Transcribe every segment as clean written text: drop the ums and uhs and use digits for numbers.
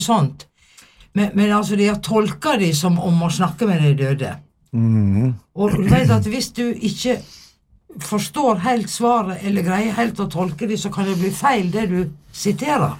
sånt. Men altså, de har tolket de som om å snakke med de døde. Og du vet at hvis du ikke forstår helt svaret, eller greier helt å tolke de, så kan det bli feil det du siterer.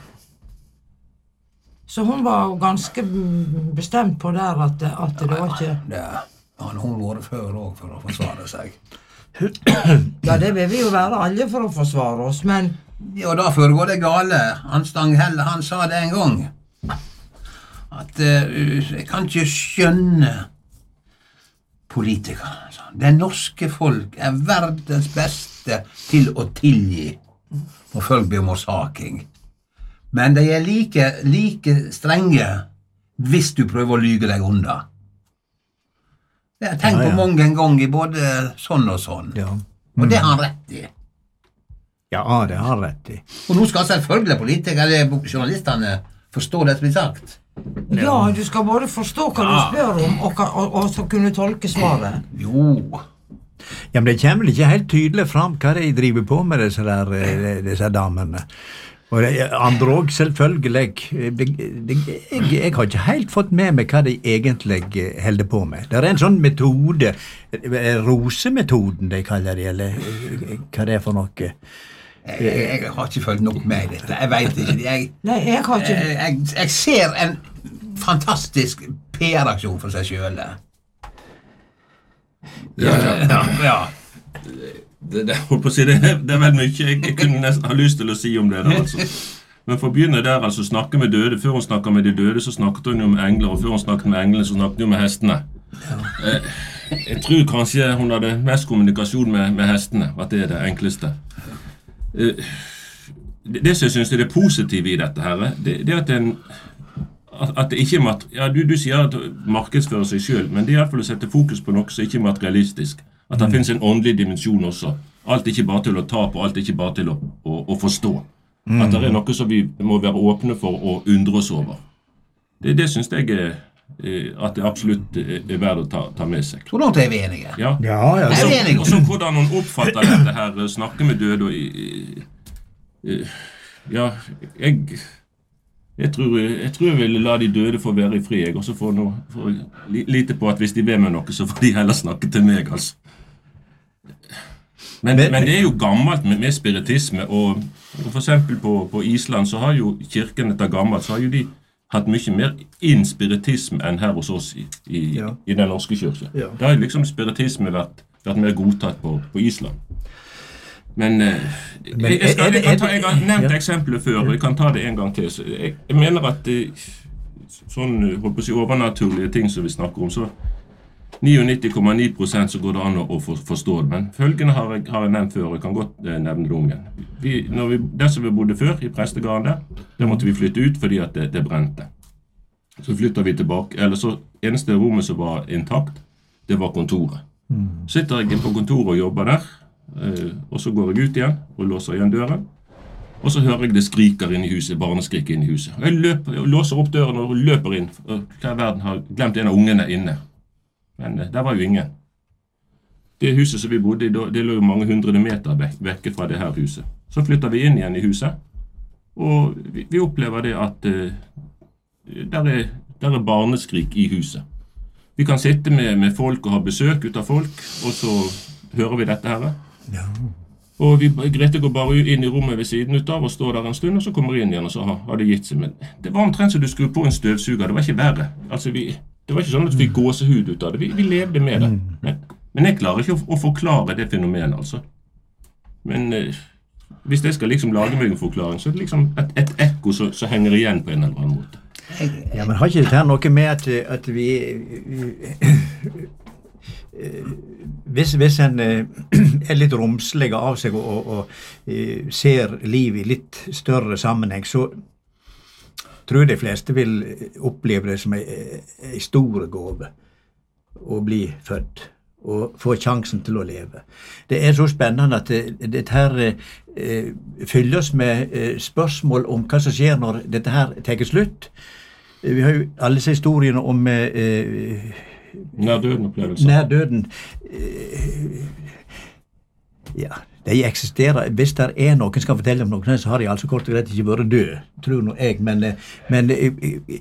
Så hun var ganske bestemt på der at det var ikke... Ja, hun var før også for å forsvare seg. Ja, det vil vi jo være alle for å forsvare oss, men... Ja, da foregår det gale. Han Stanghelle, han sa det en gang. At jeg kan ikke skjønne politikere. Det norske folk verdens beste til å tilgi når folk blir morsaking. Men de like strenge hvis du prøver å lyge deg unna. Det har jeg tenkt på mange ganger, både sånn og sånn. Ja. Og det har han rett i. Ja, det har han rett i. Og nå skal selvfølgelig politikere, eller journalistene, forstå det som blir sagt. Ja, du skal bare forstå hva du spør om, og så kunne tolke svaret. Jo. Ja, men det kommer vel ikke helt tydelig fram hva de driver på med disse damene. Og det andre også selvfølgelig. Jeg har ikke helt fått med meg hva de egentlig holder på med. Det en sånn metode, rosemetoden de kaller det, eller hva det for noe. Jeg har ikke følt nok med dette. Jeg vet ikke. Jeg har ikke... Jeg ser en fantastisk PR-aksjon for seg selv. Ja. Det holdt på å si, det vel mye jeg kunne nesten ha lyst til å si om det der, altså. Men for å begynne der, altså, snakke med døde. Før hun snakket med de døde, så snakket hun jo med engler, og før hun snakket med englene, så snakket hun med hestene. Jeg tror kanskje hun hadde mest kommunikasjon med hestene, at det det enkleste. Det som jeg synes er det positive i dette her, det at det ikke du sier at markedsfører seg selv, men det er i hvert fall å sette fokus på noe som ikke er materialistisk. At det finnes en åndelig dimensjon også. Alt er ikke bare til å ta på, alt er ikke bare til å forstå. At det er noe som vi må være åpne for å undre oss over. Det synes jeg at det absolutt verdt å ta med seg. Så langt er vi enige. Ja. Og så hvordan hun oppfatter dette her, snakke med døde jeg tror jeg vil la de døde få være i fred, og så får lite på at hvis de vil med noe, så får de heller snakke til meg, altså. Men det er jo gammelt med spiritisme, og for eksempel på Island så har jo kirken etter gammelt, så har jo de hatt mye mer spiritisme enn her hos oss i den norske kirke. Da har liksom spiritisme vært mer godtatt på Island. Men jeg har nevnt eksempelet før, og jeg kan ta det en gang til. Så jeg mener at sånn overnaturlige ting som vi snakker om, så 99,9% så går det an å forstå det. Men følgende har jeg nevnt før, og jeg kan godt nevne det om igjen. Der som vi bodde før, i prestegarden der måtte vi flytte ut fordi at det brente. Så flytter vi tilbake, eller så eneste rommet som var intakt, det var kontoret. Sitter jeg på kontoret og jobber der, og så går jeg ut igjen og låser igjen døren, og så hører jeg det skriker inn i huset, barneskrik inn i huset. Jeg låser opp døren og løper inn, og hver verden har glemt en av ungene inne. Men der var jo ingen. Det huset som vi bodde i, det lå jo mange hundre meter vekke fra det her huset. Så flytter vi inn igjen i huset, og vi opplever det at der er barneskrik i huset. Vi kan sitte med folk og ha besøk ut av folk, og så hører vi dette her. Ja. Og Grete går bare inn i rommet ved siden ut av og står der en stund, og så kommer inn igjen, og så har det gitt seg. Men det var omtrent som du skulle på en støvsuger, det var ikke verre. Altså det var ikke sånn at vi fikk gåsehud ut av det, vi levde med det. Men jeg klarer ikke å forklare det fenomenet, altså. Men hvis jeg skal liksom lage meg en forklaring, så er det liksom et ekko som henger igjen på en eller annen måte. Ja, men har ikke det her noe med at vi hvis en litt romslig av seg og ser livet i litt større sammenheng, så tror de fleste vil oppleve det som en stor gave å bli født og få sjansen til å leve. Det er så spennende at dette her fylles med spørsmål om hva som skjer når dette her tar slutt. Vi har jo alle disse historiene om Nærdøden-opplevelser. Nærdøden. Ja, De eksisterer, hvis det noen skal fortelle om noen, så har de altså kort og greit ikke vært død, tror nå jeg, men